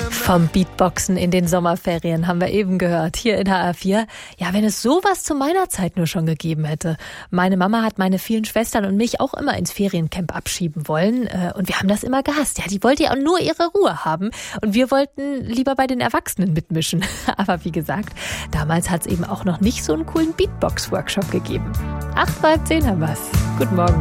Vom Beatboxen in den Sommerferien haben wir eben gehört, hier in HR4. Ja, wenn es sowas zu meiner Zeit nur schon gegeben hätte. Meine Mama hat meine vielen Schwestern und mich auch immer ins Feriencamp abschieben wollen. Und wir haben das immer gehasst. Ja, die wollte ja auch nur ihre Ruhe haben. Und wir wollten lieber bei den Erwachsenen mitmischen. Aber wie gesagt, damals hat es eben auch noch nicht so einen coolen Beatbox-Workshop gegeben. 8:10 haben wir's. Guten Morgen.